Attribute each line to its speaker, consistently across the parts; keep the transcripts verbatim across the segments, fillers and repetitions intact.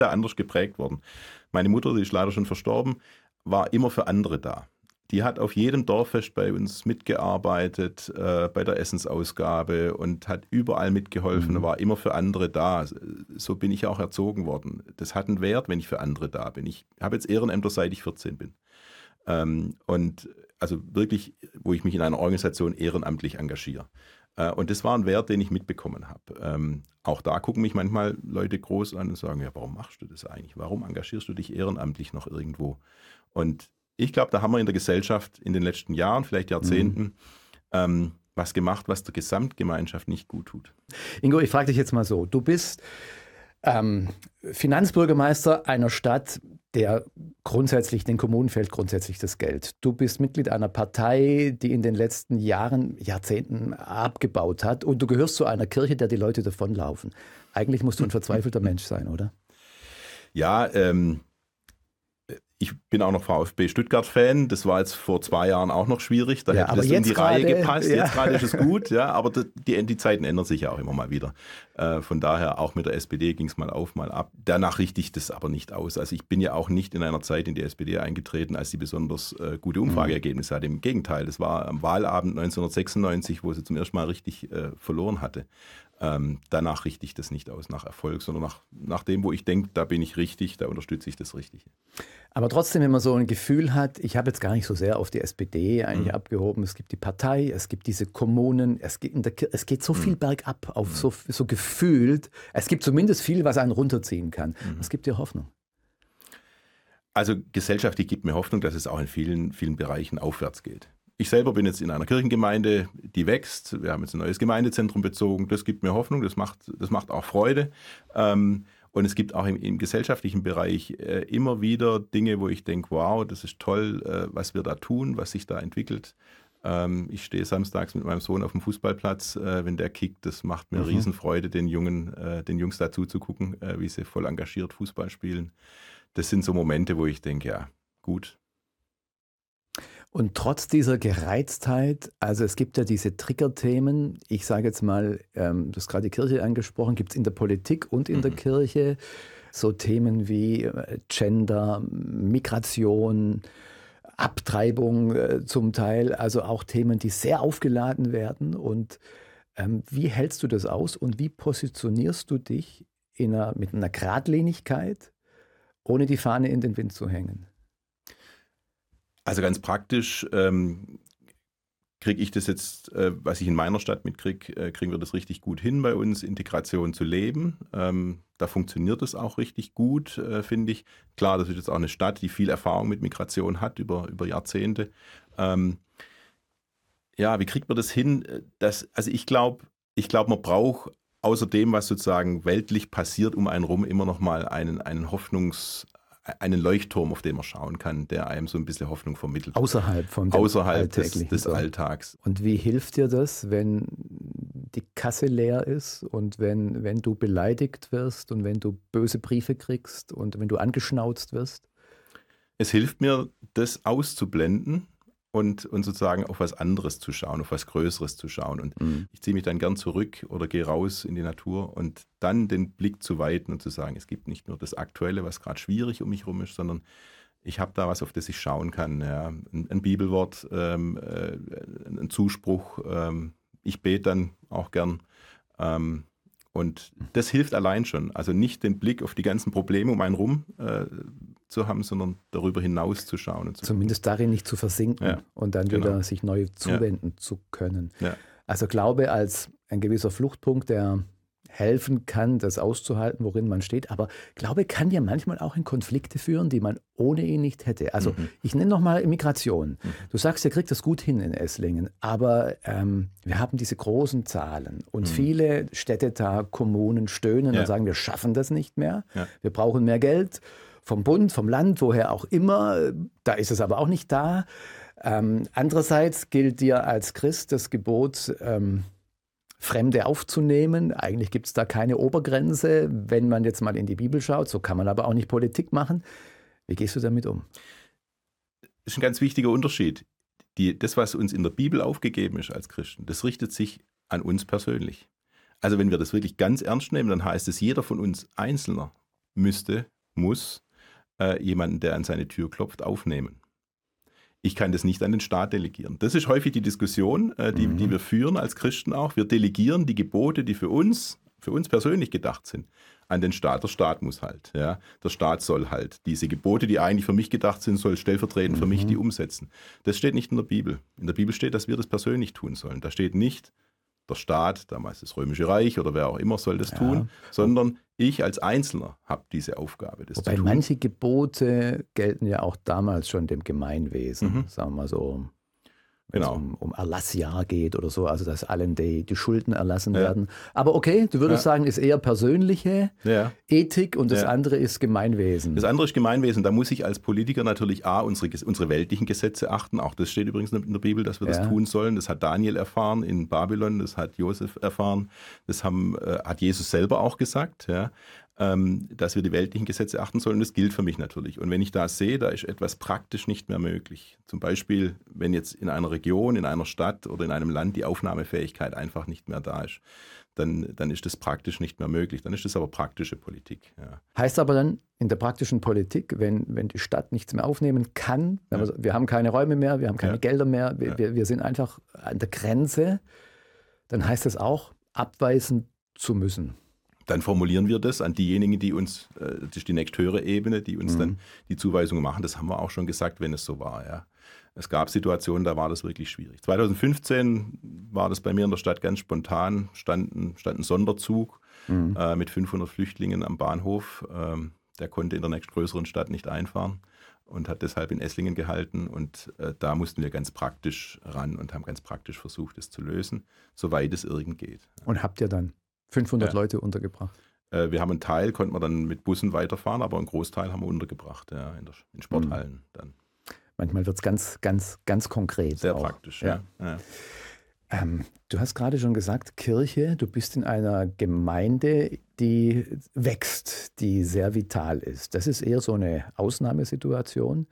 Speaker 1: da anders geprägt worden. Meine Mutter, die ist leider schon verstorben, war immer für andere da. Die hat auf jedem Dorffest bei uns mitgearbeitet, äh, bei der Essensausgabe und hat überall mitgeholfen,
Speaker 2: Mhm.
Speaker 1: war immer für andere da. So bin ich auch erzogen worden. Das hat einen Wert, wenn ich für andere da bin. Ich habe jetzt Ehrenämter, seit ich vierzehn bin. Ähm, und also wirklich, wo ich mich in einer Organisation ehrenamtlich engagiere. Äh, und das war ein Wert, den ich mitbekommen habe. Ähm, auch da gucken mich manchmal Leute groß an und sagen, ja, warum machst du das eigentlich? Warum engagierst du dich ehrenamtlich noch irgendwo? Und ich glaube, da haben wir in der Gesellschaft in den letzten Jahren, vielleicht Jahrzehnten,
Speaker 2: Mhm.
Speaker 1: ähm, was gemacht, was der Gesamtgemeinschaft nicht gut tut.
Speaker 2: Ingo, ich frage dich jetzt mal so. Du bist ähm, Finanzbürgermeister einer Stadt, der grundsätzlich, den Kommunen fehlt grundsätzlich das Geld. Du bist Mitglied einer Partei, die in den letzten Jahren, Jahrzehnten abgebaut hat. Und du gehörst zu einer Kirche, der die Leute davonlaufen. Eigentlich musst du ein verzweifelter Mensch sein, oder?
Speaker 1: Ja, ähm, ich bin auch noch VfB Stuttgart-Fan. Das war jetzt vor zwei Jahren auch noch schwierig. Da
Speaker 2: Ja,
Speaker 1: hätte
Speaker 2: aber
Speaker 1: das in
Speaker 2: jetzt
Speaker 1: die Reihe
Speaker 2: gerade,
Speaker 1: gepasst.
Speaker 2: ja.
Speaker 1: Jetzt gerade ist es gut, ja, aber die, die Zeiten ändern sich ja auch immer mal wieder. Äh, von daher, auch mit der S P D ging es mal auf, mal ab. Danach richte ich das aber nicht aus. Also ich bin ja auch nicht in einer Zeit in die S P D eingetreten, als sie besonders äh, gute Umfrageergebnisse hatte. Im Gegenteil, das war am Wahlabend neunzehnhundertsechsundneunzig, wo sie zum ersten Mal richtig äh, verloren hatte. Ähm, danach richte ich das nicht aus nach Erfolg, sondern nach, nach dem, wo ich denke, da bin ich richtig, da unterstütze ich das Richtige.
Speaker 2: Aber trotzdem, wenn man so ein Gefühl hat, ich habe jetzt gar nicht so sehr auf die S P D eigentlich
Speaker 1: Mhm.
Speaker 2: abgehoben, es gibt die Partei, es gibt diese Kommunen, es geht, in der, Kir- es geht so viel bergab, auf so, so gefühlt, es gibt zumindest viel, was einen runterziehen kann. Was gibt dir Hoffnung?
Speaker 1: Also gesellschaftlich gibt mir Hoffnung, dass es auch in vielen, vielen Bereichen aufwärts geht. Ich selber bin jetzt in einer Kirchengemeinde, die wächst. Wir haben jetzt ein neues Gemeindezentrum bezogen. Das gibt mir Hoffnung, das macht, das macht auch Freude. Ähm, und es gibt auch im, im gesellschaftlichen Bereich äh, immer wieder Dinge, wo ich denke, wow, das ist toll, äh, was wir da tun, was sich da entwickelt. Ähm, ich stehe samstags mit meinem Sohn auf dem Fußballplatz, äh, wenn der kickt. Das macht mir
Speaker 2: Mhm.
Speaker 1: Riesenfreude, den Jungen, äh, den Jungs dazu zu gucken, äh, wie sie voll engagiert Fußball spielen. Das sind so Momente, wo ich denke, ja, gut.
Speaker 2: Und trotz dieser Gereiztheit, also es gibt ja diese Triggerthemen, ich sage jetzt mal, ähm, du hast gerade die Kirche angesprochen, gibt es in der Politik und in der
Speaker 1: Mhm.
Speaker 2: Kirche so Themen wie äh, Gender, Migration, Abtreibung äh, zum Teil, also auch Themen, die sehr aufgeladen werden. Und ähm, wie hältst du das aus und wie positionierst du dich in einer, mit einer Geradlinigkeit, ohne die Fahne in den Wind zu hängen?
Speaker 1: Also ganz praktisch ähm, kriege ich das jetzt, äh, was ich in meiner Stadt mitkriege, äh, kriegen wir das richtig gut hin bei uns, Integration zu leben. Ähm, da funktioniert es auch richtig gut, äh, finde ich. Klar, das ist jetzt auch eine Stadt, die viel Erfahrung mit Migration hat über, über Jahrzehnte. Ähm, ja, wie kriegt man das hin? Äh, Das, also ich glaube, ich glaube, man braucht außer dem, was sozusagen weltlich passiert um einen rum, immer noch mal einen, einen Hoffnungs, einen Leuchtturm, auf den man schauen kann, der einem so ein bisschen Hoffnung vermittelt.
Speaker 2: Außerhalb von dem
Speaker 1: Außerhalb des,
Speaker 2: Alltäglichen.
Speaker 1: des
Speaker 2: so.
Speaker 1: Alltags.
Speaker 2: Und wie hilft dir das, wenn die Kasse leer ist und wenn, wenn du beleidigt wirst und wenn du böse Briefe kriegst und wenn du angeschnauzt wirst?
Speaker 1: Es hilft mir, das auszublenden und, und sozusagen auf was anderes zu schauen, auf was Größeres zu schauen. Und
Speaker 2: Mhm.
Speaker 1: ich ziehe mich dann gern zurück oder gehe raus in die Natur und dann den Blick zu weiten und zu sagen, es gibt nicht nur das Aktuelle, was gerade schwierig um mich herum ist, sondern ich habe da was, auf das ich schauen kann. Ja. Ein, ein Bibelwort, ähm, äh, ein Zuspruch. Ähm, ich bete dann auch gern. Ähm, und das hilft allein schon. Also nicht den Blick auf die ganzen Probleme um einen rum äh, zu haben, sondern darüber hinaus zu schauen. Und zu
Speaker 2: Zumindest darin nicht zu versinken
Speaker 1: Ja,
Speaker 2: und dann
Speaker 1: genau.
Speaker 2: wieder sich neu zuwenden zu können.
Speaker 1: Ja.
Speaker 2: Also Glaube als ein gewisser Fluchtpunkt, der helfen kann, das auszuhalten, worin man steht. Aber Glaube kann ja manchmal auch in Konflikte führen, die man ohne ihn nicht hätte. Also
Speaker 1: Mhm.
Speaker 2: ich nenne nochmal Migration. Du sagst, ihr kriegt das gut hin in Esslingen, aber ähm, wir haben diese großen Zahlen und
Speaker 1: Mhm.
Speaker 2: viele Städtetag, Kommunen stöhnen
Speaker 1: Ja.
Speaker 2: und sagen, wir schaffen das nicht mehr,
Speaker 1: Ja.
Speaker 2: wir brauchen mehr Geld vom Bund, vom Land, woher auch immer. Da ist es aber auch nicht da. Ähm, andererseits gilt dir als Christ das Gebot, ähm, Fremde aufzunehmen. Eigentlich gibt es da keine Obergrenze, wenn man jetzt mal in die Bibel schaut. So kann man aber auch nicht Politik machen. Wie gehst du damit um?
Speaker 1: Das ist ein ganz wichtiger Unterschied. Die, das, was uns in der Bibel aufgegeben ist als Christen, das richtet sich an uns persönlich. Also wenn wir das wirklich ganz ernst nehmen, dann heißt es, jeder von uns Einzelner müsste, muss äh, jemanden, der an seine Tür klopft, aufnehmen. Ich kann das nicht an den Staat delegieren. Das ist häufig die Diskussion, äh, die, mhm. die wir führen als Christen auch. Wir delegieren die Gebote, die für uns, für uns persönlich gedacht sind, an den Staat. Der Staat muss halt. Ja? Der Staat soll halt diese Gebote, die eigentlich für mich gedacht sind, soll stellvertretend mhm. für mich die umsetzen. Das steht nicht in der Bibel. In der Bibel steht, dass wir das persönlich tun sollen. Da steht nicht, der Staat, damals das Römische Reich oder wer auch immer soll das ja. tun, sondern ich als Einzelner habe diese Aufgabe, das
Speaker 2: Wobei
Speaker 1: zu tun.
Speaker 2: Manche Gebote gelten ja auch damals schon dem Gemeinwesen, mhm. sagen wir mal so, wenn genau. es um, um Erlassjahr geht oder so, also dass allen die, die Schulden erlassen ja. werden. Aber okay, du würdest ja. sagen, ist eher persönliche ja. Ethik und das ja. andere ist Gemeinwesen.
Speaker 1: Das andere ist Gemeinwesen. Da muss ich als Politiker natürlich A, unsere, unsere weltlichen Gesetze achten. Auch das steht übrigens in der Bibel, dass wir ja. das tun sollen. Das hat Daniel erfahren in Babylon, das hat Josef erfahren, das haben, äh, hat Jesus selber auch gesagt, ja. ähm, dass wir die weltlichen Gesetze achten sollen. Das gilt für mich natürlich. Und wenn ich da sehe, da ist etwas praktisch nicht mehr möglich. Zum Beispiel, wenn jetzt in einer Region, in einer Stadt oder in einem Land die Aufnahmefähigkeit einfach nicht mehr da ist, dann, dann ist das praktisch nicht mehr möglich. Dann ist das aber praktische Politik. Ja.
Speaker 2: Heißt aber dann in der praktischen Politik, wenn, wenn die Stadt nichts mehr aufnehmen kann, ja. wir, wir haben keine Räume mehr, wir haben keine ja. Gelder mehr, wir, ja. wir, wir sind einfach an der Grenze, dann heißt das auch, abweisen zu müssen.
Speaker 1: Dann formulieren wir das an diejenigen, die uns, das ist die nächsthöhere Ebene, die uns mhm. dann die Zuweisungen machen. Das haben wir auch schon gesagt, wenn es so war. Ja. Es gab Situationen, da war das wirklich schwierig. zwanzig fünfzehn war das bei mir in der Stadt ganz spontan, stand ein, stand ein Sonderzug mhm. äh, mit fünfhundert Flüchtlingen am Bahnhof. Ähm, der konnte in der nächstgrößeren Stadt nicht einfahren und hat deshalb in Esslingen gehalten. Und äh, da mussten wir ganz praktisch ran und haben ganz praktisch versucht, es zu lösen, soweit es irgend geht.
Speaker 2: Und habt ihr dann fünfhundert ja. Leute untergebracht?
Speaker 1: Äh, wir haben einen Teil, konnten wir dann mit Bussen weiterfahren, aber einen Großteil haben wir untergebracht, ja, in, der, in Sporthallen mhm. dann.
Speaker 2: Manchmal wird es ganz, ganz, ganz konkret.
Speaker 1: Sehr
Speaker 2: auch.
Speaker 1: praktisch, ja. ja. ja.
Speaker 2: Ähm, du hast gerade schon gesagt, Kirche, du bist in einer Gemeinde, die wächst, die sehr vital ist. Das ist eher so eine Ausnahmesituation.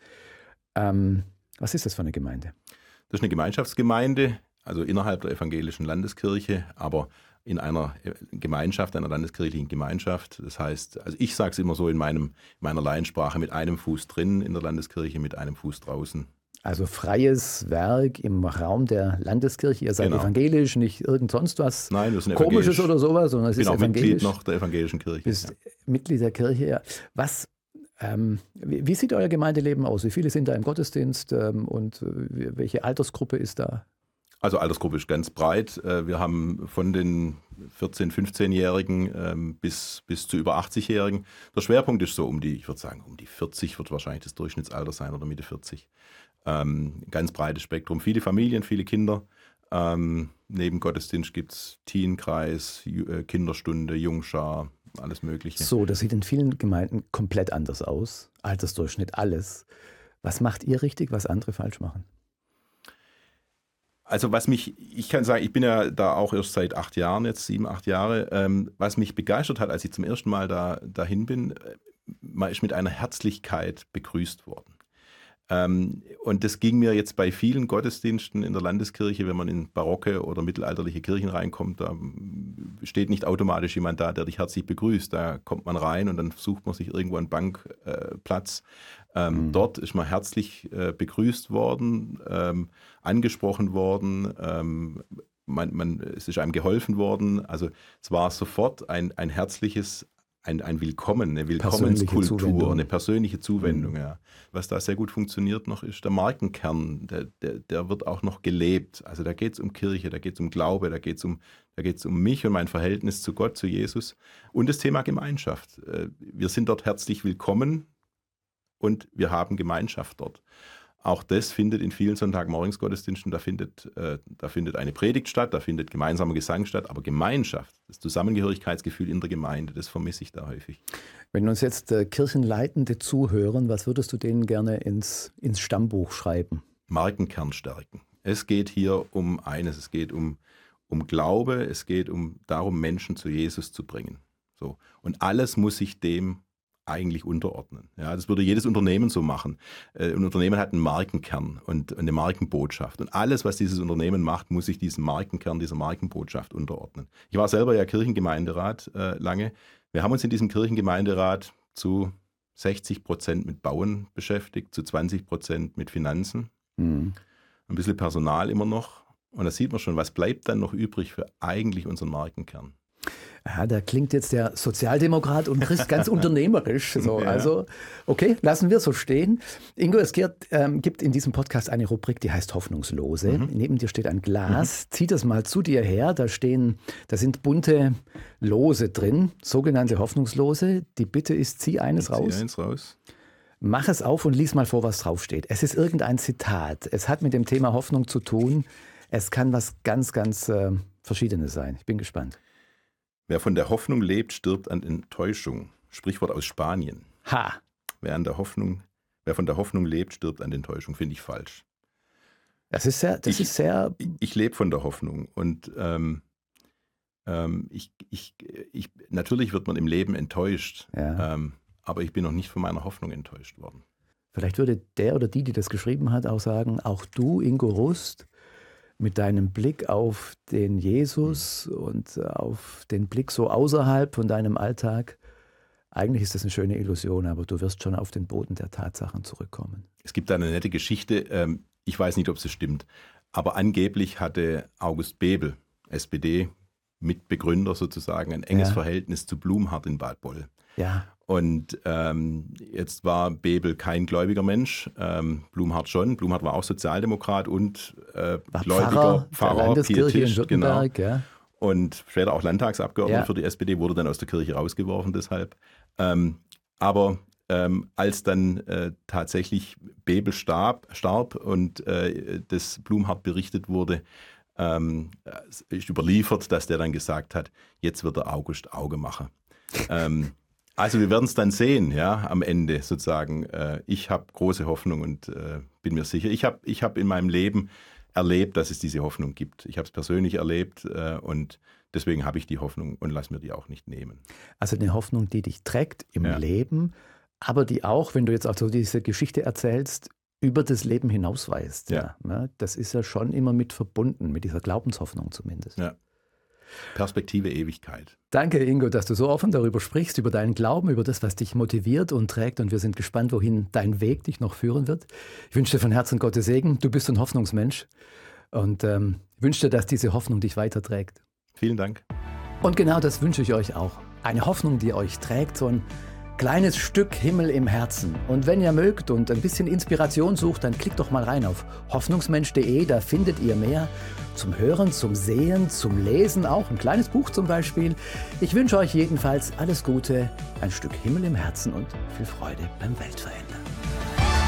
Speaker 2: Ähm, was ist das für eine Gemeinde?
Speaker 1: Das ist eine Gemeinschaftsgemeinde, also innerhalb der evangelischen Landeskirche, aber in einer Gemeinschaft, einer landeskirchlichen Gemeinschaft. Das heißt, also ich sage es immer so in meinem, meiner Laiensprache, mit einem Fuß drin in der Landeskirche, mit einem Fuß draußen.
Speaker 2: Also freies Werk im Raum der Landeskirche. Ihr seid genau. evangelisch, nicht irgend sonst was
Speaker 1: Nein, wir sind
Speaker 2: Komisches oder sowas, sondern es ist
Speaker 1: evangelisch.
Speaker 2: evangelisch.
Speaker 1: Mitglied noch der evangelischen Kirche.
Speaker 2: Bist ja. Mitglied der Kirche, ja. Was, ähm, wie, wie sieht euer Gemeindeleben aus? Wie viele sind da im Gottesdienst ähm, und welche Altersgruppe ist da?
Speaker 1: Also Altersgruppe ist ganz breit. Wir haben von den vierzehn-, fünfzehnjährigen bis, bis zu über achtzig-Jährigen. Der Schwerpunkt ist so um die, ich würde sagen, um die vierzig wird wahrscheinlich das Durchschnittsalter sein oder Mitte vierzig. Ähm, ganz breites Spektrum. Viele Familien, viele Kinder. Ähm, neben Gottesdienst gibt es Teenkreis, Kinderstunde, Jungschar, alles Mögliche.
Speaker 2: So, das sieht in vielen Gemeinden komplett anders aus. Altersdurchschnitt, alles. Was macht ihr richtig, was andere falsch machen?
Speaker 1: Also was mich, ich kann sagen, ich bin ja da auch erst seit acht Jahren, jetzt sieben, acht Jahre, ähm, was mich begeistert hat, als ich zum ersten Mal da, dahin bin, man ist mit einer Herzlichkeit begrüßt worden. Ähm, und das ging mir jetzt bei vielen Gottesdiensten in der Landeskirche, wenn man in barocke oder mittelalterliche Kirchen reinkommt, da steht nicht automatisch jemand da, der dich herzlich begrüßt. Da kommt man rein und dann sucht man sich irgendwo einen Bankplatz. Äh, ähm, mhm. Dort ist man herzlich äh, begrüßt worden, ähm, angesprochen worden, ähm, man, man, es ist einem geholfen worden. Also es war sofort ein, ein herzliches Ein, ein Willkommen, eine Willkommenskultur, eine persönliche Zuwendung. Mhm. Ja. Was da sehr gut funktioniert noch, ist der Markenkern, der, der, der wird auch noch gelebt. Also da geht es um Kirche, da geht es um Glaube, da geht es um, da geht's um mich und mein Verhältnis zu Gott, zu Jesus. Und das Thema Gemeinschaft. Wir sind dort herzlich willkommen und wir haben Gemeinschaft dort. Auch das findet in vielen Sonntagmorgensgottesdiensten, da findet, äh, da findet eine Predigt statt, da findet gemeinsamer Gesang statt, aber Gemeinschaft, das Zusammengehörigkeitsgefühl in der Gemeinde, das vermisse ich da häufig.
Speaker 2: Wenn uns jetzt äh, Kirchenleitende zuhören, was würdest du denen gerne ins, ins Stammbuch schreiben?
Speaker 1: Markenkern stärken. Es geht hier um eines, es geht um, um Glaube, es geht um darum, Menschen zu Jesus zu bringen. So. Und alles muss sich dem eigentlich unterordnen. Ja, das würde jedes Unternehmen so machen. Ein Unternehmen hat einen Markenkern und eine Markenbotschaft. Und alles, was dieses Unternehmen macht, muss sich diesem Markenkern, dieser Markenbotschaft unterordnen. Ich war selber ja Kirchengemeinderat äh, lange. Wir haben uns in diesem Kirchengemeinderat zu sechzig Prozent mit Bauen beschäftigt, zu zwanzig Prozent mit Finanzen,
Speaker 2: Mhm.
Speaker 1: ein bisschen Personal immer noch. Und da sieht man schon, was bleibt dann noch übrig für eigentlich unseren Markenkern.
Speaker 2: Ja, da klingt jetzt der Sozialdemokrat und Christ ganz unternehmerisch. So.
Speaker 1: Ja.
Speaker 2: Also, okay, lassen wir so stehen. Ingo, es gibt, ähm, gibt in diesem Podcast eine Rubrik, die heißt Hoffnungslose.
Speaker 1: Mhm.
Speaker 2: Neben dir steht ein Glas. Mhm. Zieh das mal zu dir her. Da stehen, da sind bunte Lose drin, sogenannte Hoffnungslose. Die Bitte ist, zieh eines
Speaker 1: Ich zieh
Speaker 2: raus.
Speaker 1: eins raus.
Speaker 2: Mach es auf und lies mal vor, was draufsteht. Es ist irgendein Zitat. Es hat mit dem Thema Hoffnung zu tun. Es kann was ganz, ganz äh, Verschiedenes sein. Ich bin gespannt.
Speaker 1: Wer von der Hoffnung lebt, stirbt an Enttäuschung. Sprichwort aus Spanien.
Speaker 2: Ha!
Speaker 1: Wer, an der Hoffnung, wer von der Hoffnung lebt, stirbt an Enttäuschung. Finde ich falsch.
Speaker 2: Das ist sehr, das
Speaker 1: Ich-
Speaker 2: ist sehr.
Speaker 1: Ich, ich lebe von der Hoffnung. Und ähm, ähm, ich, ich, ich, natürlich wird man im Leben enttäuscht.
Speaker 2: Ja.
Speaker 1: Ähm, aber ich bin noch nicht von meiner Hoffnung enttäuscht worden.
Speaker 2: Vielleicht würde der oder die, die das geschrieben hat, auch sagen, auch du, Ingo Rust, mit deinem Blick auf den Jesus und auf den Blick so außerhalb von deinem Alltag, eigentlich ist das eine schöne Illusion, aber du wirst schon auf den Boden der Tatsachen zurückkommen.
Speaker 1: Es gibt da eine nette Geschichte. ähm, Ich weiß nicht, ob sie stimmt. Aber angeblich hatte August Bebel, S P D-Mitbegründer sozusagen, ein enges
Speaker 2: Ja.
Speaker 1: Verhältnis zu Blumhardt in Bad Boll.
Speaker 2: Ja,
Speaker 1: Und ähm, jetzt war Bebel kein gläubiger Mensch, ähm, Blumhardt schon. Blumhardt war auch Sozialdemokrat und äh,
Speaker 2: war
Speaker 1: gläubiger
Speaker 2: Pfarrer,
Speaker 1: Pfarrer,
Speaker 2: der Landeskirche in
Speaker 1: Pietist, genau.
Speaker 2: Württemberg. Ja.
Speaker 1: Und später auch Landtagsabgeordneter
Speaker 2: Ja.
Speaker 1: für die S P D, wurde dann aus der Kirche rausgeworfen deshalb. Ähm, aber ähm, als dann äh, tatsächlich Bebel starb, starb und äh, das Blumhardt berichtet wurde, ähm, es ist überliefert, dass der dann gesagt hat, jetzt wird der August Auge machen. ähm, also wir werden es dann sehen, ja, am Ende sozusagen. Äh, ich habe große Hoffnung und äh, bin mir sicher. Ich habe ich hab in meinem Leben erlebt, dass es diese Hoffnung gibt. Ich habe es persönlich erlebt äh, und deswegen habe ich die Hoffnung und lass mir die auch nicht nehmen.
Speaker 2: Also eine Hoffnung, die dich trägt im
Speaker 1: Ja.
Speaker 2: Leben, aber die auch, wenn du jetzt auch so diese Geschichte erzählst, über das Leben hinausweist.
Speaker 1: Ja.
Speaker 2: Ja. Das ist ja schon immer mit verbunden, mit dieser Glaubenshoffnung zumindest.
Speaker 1: Ja. Perspektive Ewigkeit.
Speaker 2: Danke, Ingo, dass du so offen darüber sprichst, über deinen Glauben, über das, was dich motiviert und trägt. Und wir sind gespannt, wohin dein Weg dich noch führen wird. Ich wünsche dir von Herzen Gottes Segen. Du bist ein Hoffnungsmensch. Und ähm, wünsche dir, dass diese Hoffnung dich weiterträgt.
Speaker 1: Vielen Dank.
Speaker 2: Und genau das wünsche ich euch auch. Eine Hoffnung, die euch trägt, so ein kleines Stück Himmel im Herzen. Und wenn ihr mögt und ein bisschen Inspiration sucht, dann klickt doch mal rein auf hoffnungsmensch punkt de. Da findet ihr mehr zum Hören, zum Sehen, zum Lesen, auch ein kleines Buch zum Beispiel. Ich wünsche euch jedenfalls alles Gute, ein Stück Himmel im Herzen und viel Freude beim Weltverändern.